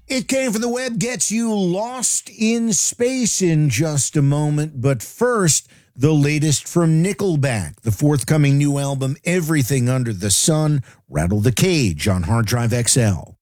It Came from the Web gets you lost in space in just a moment. But first, the latest from Nickelback, the forthcoming new album, Everything Under the Sun. Rattle the Cage on Hard Drive XL.